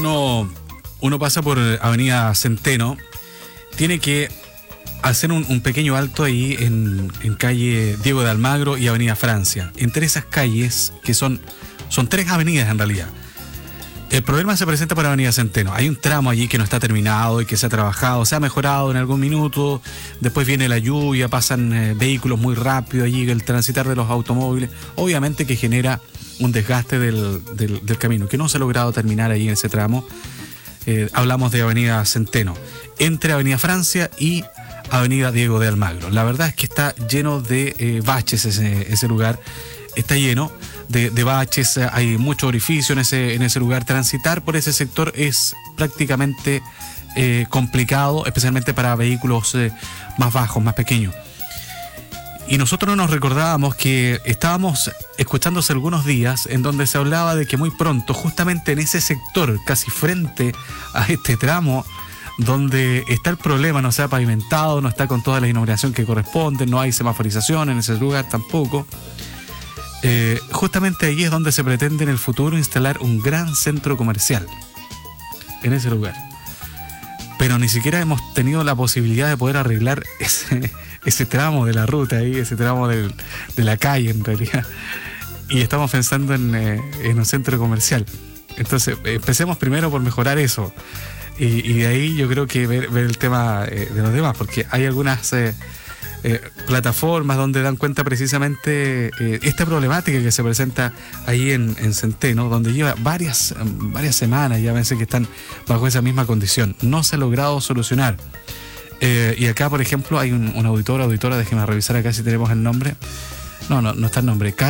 uno pasa por Avenida Centeno, tiene que hacer un pequeño alto ahí en calle Diego de Almagro y Avenida Francia. Entre esas calles, que son 3 avenidas en realidad. El problema se presenta por Avenida Centeno. Hay un tramo allí que no está terminado y que se ha trabajado, se ha mejorado en algún minuto. Después viene la lluvia, pasan vehículos muy rápido allí, el transitar de los automóviles. Obviamente que genera un desgaste del camino, que no se ha logrado terminar allí en ese tramo. Hablamos de Avenida Centeno, entre Avenida Francia y Avenida Diego de Almagro. La verdad es que está lleno de baches ese lugar. Está lleno de baches, hay mucho orificio en ese lugar. Transitar por ese sector es prácticamente complicado, especialmente para vehículos más bajos, más pequeños. Y nosotros no nos recordábamos que estábamos escuchando hace algunos días en donde se hablaba de que muy pronto, justamente en ese sector, casi frente a este tramo, donde está el problema, no se ha pavimentado, no está con toda la iluminación que corresponde, no hay semaforización en ese lugar tampoco. Justamente allí es donde se pretende en el futuro instalar un gran centro comercial, en ese lugar. Pero ni siquiera hemos tenido la posibilidad de poder arreglar ese tramo de la ruta ahí, ese tramo de la calle en realidad. Y estamos pensando en un centro comercial. Entonces, empecemos primero por mejorar eso. Y de ahí yo creo que ver el tema de los demás, porque hay algunas plataformas donde dan cuenta precisamente esta problemática que se presenta ahí en Centeno, donde lleva varias semanas, ya pensé que están bajo esa misma condición. No se ha logrado solucionar. Y acá, por ejemplo, hay un auditora, déjeme revisar acá si tenemos el nombre. No está el nombre.